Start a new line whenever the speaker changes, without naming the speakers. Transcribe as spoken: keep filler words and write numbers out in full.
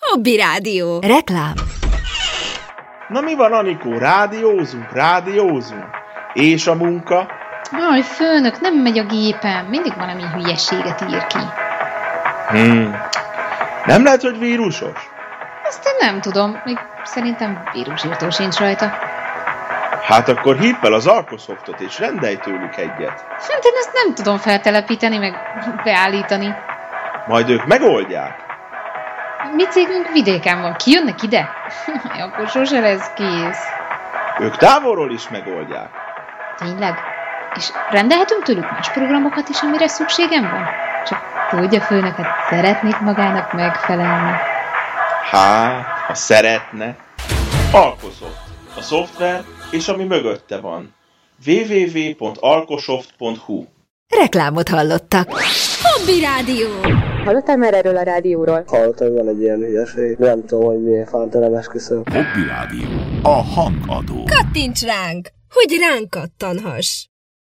Hobby Rádió. Reklám.
Na mi van, Anikó? Rádiózunk, rádiózunk. És a munka?
Aj, főnök, nem megy a gépem. Mindig valami hülyeséget ír ki.
Hmm. Nem lehet, hogy vírusos?
Ezt én nem tudom. Még szerintem vírusírtó sincs rajta.
Hát akkor hívd fel az Alkosoftot és rendelj tőlük egyet.
Hát én ezt nem tudom feltelepíteni, meg beállítani.
Majd ők megoldják.
Mi cégünk vidéken van. Kijönnek ide? Akkor sose lesz kész.
Ők távolról is megoldják.
Tényleg? És rendelhetünk tőlük más programokat is, amire szükségem van? Csak tudja, főnöket, szeretnék magának megfelelni.
Hát, ha szeretne. Alkosoft. A szoftver és ami mögötte van. double-u double-u double-u pont alkosoft pont hu.
Reklámot hallottak. Hobby Rádió.
Hallottál már erről a rádióról?
Hallottam, hogy van egy ilyen hülyeség. Nem tudom, hogy miért fánt, nem esküszöm.
Hobby Rádió. A hangadó.
Kattints ránk, hogy ránk kattanhass.